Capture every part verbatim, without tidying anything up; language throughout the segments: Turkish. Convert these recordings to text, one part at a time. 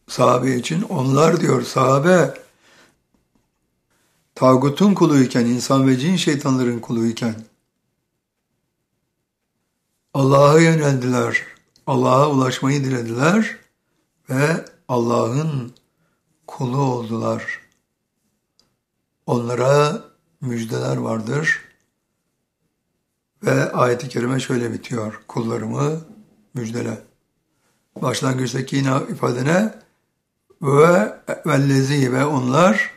sahabe için. Onlar diyor sahabe tağutun kuluyken, insan ve cin şeytanların kuluyken Allah'a yöneldiler. Allah'a ulaşmayı dilediler ve Allah'ın kulu oldular. Onlara müjdeler vardır. Ve ayet-i kerime şöyle bitiyor. Kullarımı müjdele. Başlangıçtaki yine ifade ne? Ve vellezi ve onlar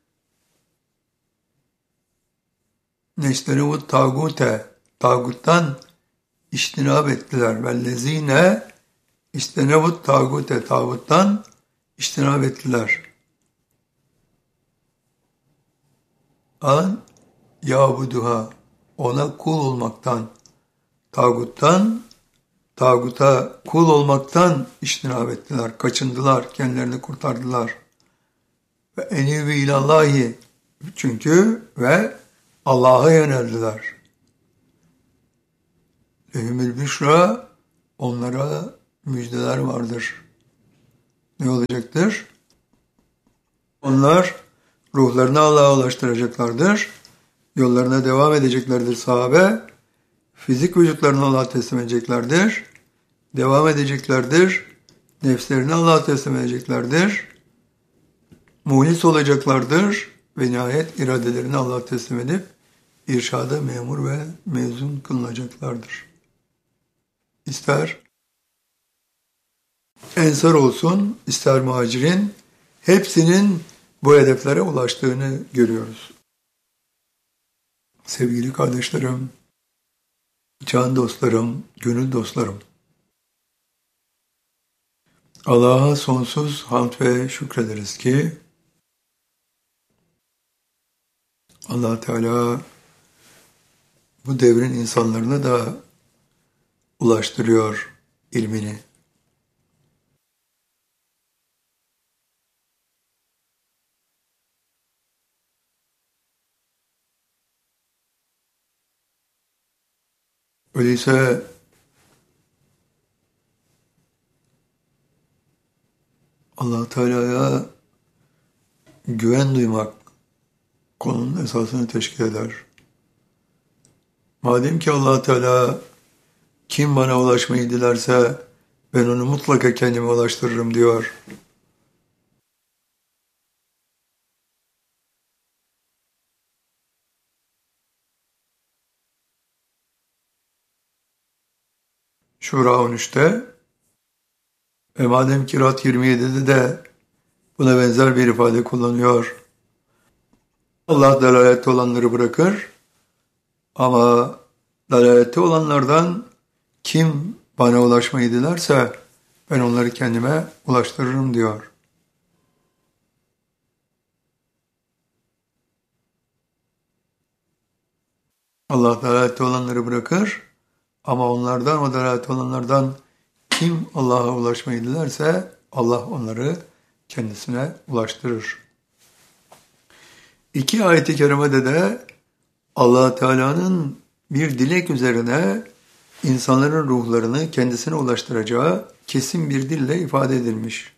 neşterivut tağute, tağuttan iştinab ettiler. Vellezine iştenevut tağute, tağuttan iştinab ettiler. An yabuduha, ona kul olmaktan, tağuttan, tağuta kul olmaktan iştinab ettiler, kaçındılar, kendilerini kurtardılar. Ve enivi ilallahi, çünkü ve Allah'a yöneldiler. Lehumül büşra, onlara müjdeler vardır. Ne olacaktır? Onlar ruhlarını Allah'a ulaştıracaklardır. Yollarına devam edeceklerdir sahabe. Fizik vücutlarını Allah'a teslim edeceklerdir. Devam edeceklerdir. Nefslerini Allah'a teslim edeceklerdir. Muhlis olacaklardır. Ve nihayet iradelerini Allah'a teslim edip irşada memur ve mezun kılınacaklardır. İster ensar olsun, ister muhacirin, hepsinin bu hedeflere ulaştığını görüyoruz. Sevgili kardeşlerim, can dostlarım, gönül dostlarım, Allah'a sonsuz hamd ve şükrederiz ki Allah Teala bu devrin insanlarına da ulaştırıyor ilmini. Öyleyse Allah Teala'ya güven duymak konunun esasını teşkil eder. Madem ki Allah Teala kim bana ulaşmayı dilerse ben onu mutlaka kendime ulaştırırım diyor. Şura on üçte ve madem ki Rad yirmi yedide de buna benzer bir ifade kullanıyor. Allah dalalette olanları bırakır ama dalalette olanlardan kim bana ulaşmayı dilerse ben onları kendime ulaştırırım diyor. Allah dalalette olanları bırakır ama onlardan, o dalalette olanlardan kim Allah'a ulaşmayı dilerse Allah onları kendisine ulaştırır. İki ayet-i kerimede de Allah Teala'nın bir dilek üzerine insanların ruhlarını kendisine ulaştıracağı kesin bir dille ifade edilmiş.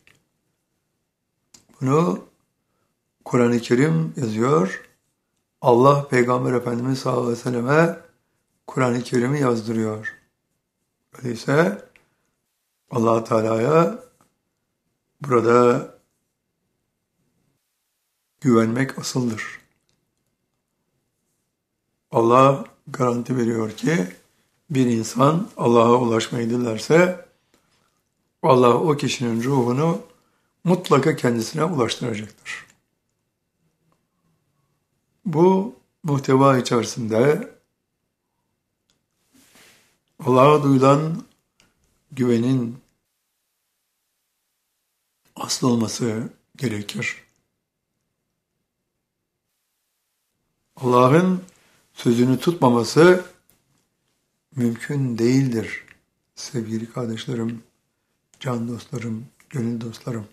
Bunu Kur'an-ı Kerim yazıyor. Allah Peygamber Efendimiz sallallahu aleyhi ve selleme Kur'an-ı Kerim'i yazdırıyor. Öyleyse Allah Teala'ya burada güvenmek asıldır. Allah garanti veriyor ki bir insan Allah'a ulaşmayı dilerse Allah o kişinin ruhunu mutlaka kendisine ulaştıracaktır. Bu muhteva içerisinde Allah'a duyulan güvenin asıl olması gerekir. Allah'ın sözünü tutmaması mümkün değildir. Sevgili kardeşlerim, can dostlarım, gönül dostlarım.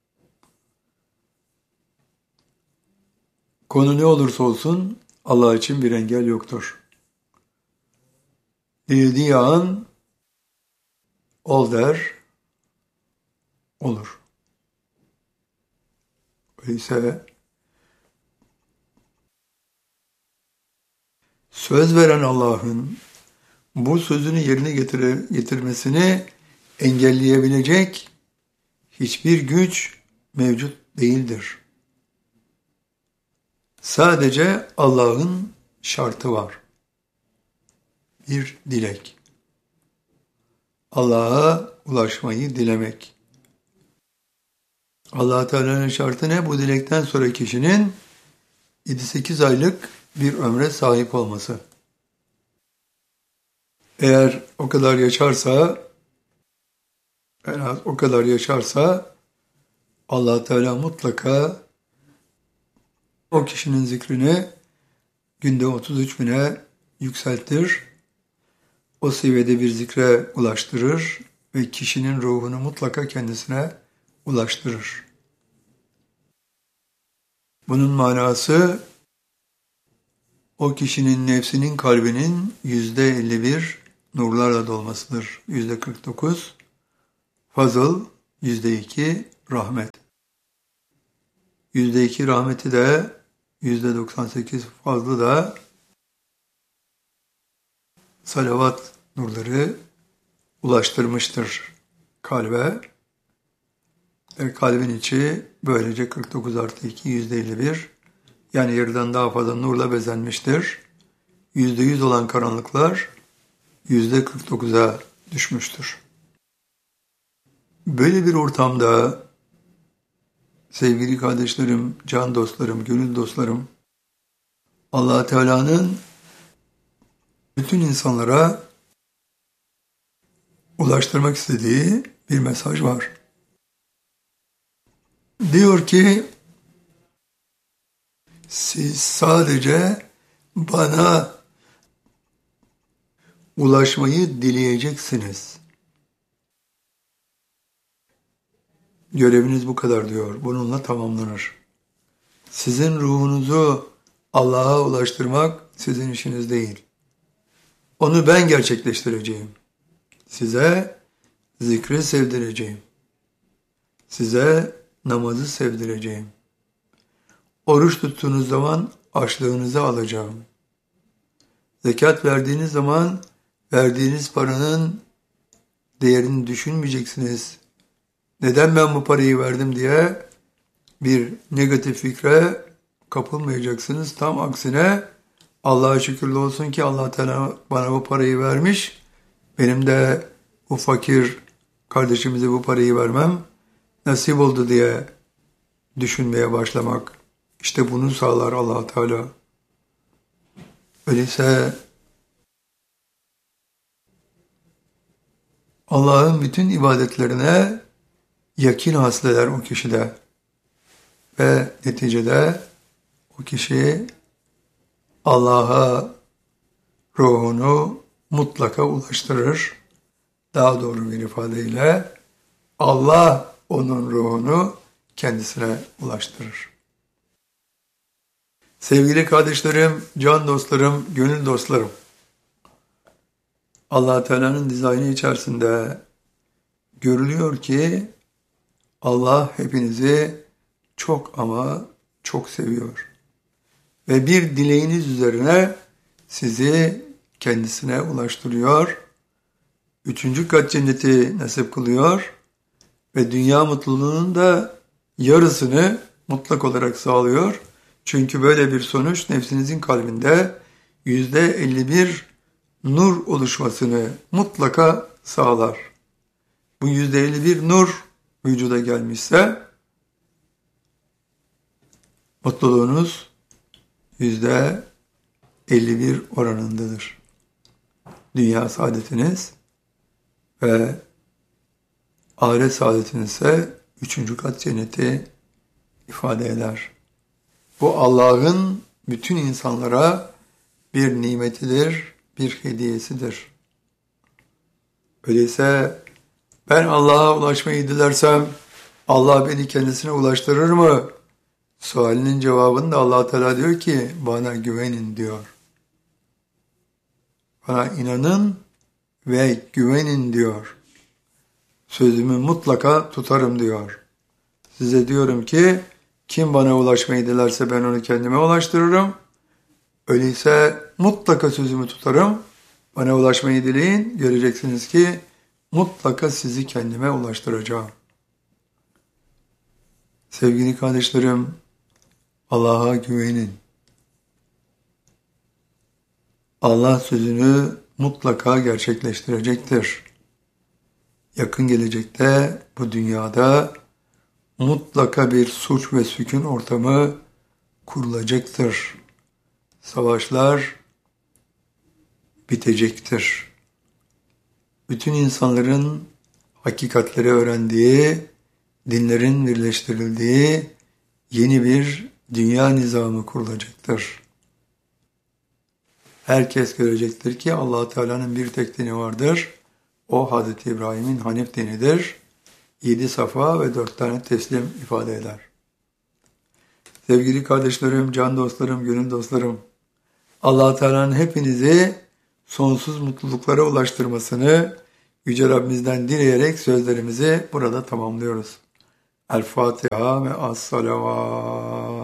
Konu ne olursa olsun Allah için bir engel yoktur. Dilediği an ol der, olur. Öyleyse söz veren Allah'ın bu sözünü yerine getire, getirmesini engelleyebilecek hiçbir güç mevcut değildir. Sadece Allah'ın şartı var. Bir dilek. Allah'a ulaşmayı dilemek. Allah Teala'nın şartı ne? Bu dilekten sonra kişinin yedi sekiz aylık bir ömre sahip olması. Eğer o kadar yaşarsa, en az o kadar yaşarsa Allah Teala mutlaka o kişinin zikrini günde otuz üç bine yükseltir. O seviyede bir zikre ulaştırır ve kişinin ruhunu mutlaka kendisine ulaştırır. Bunun manası o kişinin nefsinin kalbinin yüzde elli bir nurlarla dolmasıdır. Yüzde kırk dokuz fazıl, yüzde iki rahmet. Yüzde iki rahmeti de yüzde doksan sekiz fazlı da salavat nurları ulaştırmıştır kalbe. E, kalbin içi böylece kırk dokuz artı iki yüzde elli bir yani yarıdan daha fazla nurla bezenmiştir. Yüzde yüz olan karanlıklar yüzde kırk dokuza düşmüştür. Böyle bir ortamda sevgili kardeşlerim, can dostlarım, gönül dostlarım, Allah Teala'nın bütün insanlara ulaştırmak istediği bir mesaj var. Diyor ki, siz sadece bana ulaşmayı dileyeceksiniz. Göreviniz bu kadar diyor. Bununla tamamlanır. Sizin ruhunuzu Allah'a ulaştırmak sizin işiniz değil. Onu ben gerçekleştireceğim. Size zikri sevdireceğim. Size namazı sevdireceğim. Oruç tuttuğunuz zaman açlığınızı alacağım. Zekat verdiğiniz zaman verdiğiniz paranın değerini düşünmeyeceksiniz. Neden ben bu parayı verdim diye bir negatif fikre kapılmayacaksınız. Tam aksine Allah'a şükürler olsun ki Allah Teala bana bu parayı vermiş. Benim de bu fakir kardeşimize bu parayı vermem nasip oldu diye düşünmeye başlamak. İşte bunu sağlar Allah Teala. Öyleyse Allah'ın bütün ibadetlerine yakin hasleder o kişide. Ve neticede o kişi Allah'a ruhunu mutlaka ulaştırır. Daha doğru bir ifadeyle Allah onun ruhunu kendisine ulaştırır. Sevgili kardeşlerim, can dostlarım, gönül dostlarım, Allah Teala'nın dizaynı içerisinde görülüyor ki Allah hepinizi çok ama çok seviyor. Ve bir dileğiniz üzerine sizi kendisine ulaştırıyor. Üçüncü kat cenneti nasip kılıyor. Ve dünya mutluluğunun da yarısını mutlak olarak sağlıyor. Çünkü böyle bir sonuç nefsinizin kalbinde yüzde elli bir nur oluşmasını mutlaka sağlar. Bu yüzde elli bir nur vücuda gelmişse mutluluğunuz yüzde elli bir oranındadır. Dünya saadetiniz ve ahiret saadetiniz ise üçüncü kat cenneti ifade eder. Bu Allah'ın bütün insanlara bir nimetidir, bir hediyesidir. Öyleyse ben Allah'a ulaşmayı dilersem Allah beni kendisine ulaştırır mı? Sualinin cevabında Allah Teala diyor ki bana güvenin diyor. Bana inanın ve güvenin diyor. Sözümü mutlaka tutarım diyor. Size diyorum ki Kim bana ulaşmayı dilerse ben onu kendime ulaştırırım. Öyleyse mutlaka sözümü tutarım. Bana ulaşmayı dileyin. Göreceksiniz ki mutlaka sizi kendime ulaştıracağım. Sevgili kardeşlerim, Allah'a güvenin. Allah sözünü mutlaka gerçekleştirecektir. Yakın gelecekte bu dünyada mutlaka bir suç ve sükun ortamı kurulacaktır. Savaşlar bitecektir. Bütün insanların hakikatleri öğrendiği, dinlerin birleştirildiği yeni bir dünya nizamı kurulacaktır. Herkes görecektir ki Allah Teala'nın bir tek dini vardır. O Hazreti İbrahim'in Hanif dinidir. Yedi safa ve dört tane teslim ifade eder. Sevgili kardeşlerim, can dostlarım, gönül dostlarım, Allah Teala'nın hepinizi sonsuz mutluluklara ulaştırmasını Yüce Rabbimizden dileyerek sözlerimizi burada tamamlıyoruz. El Fatiha ve Es-Salavat.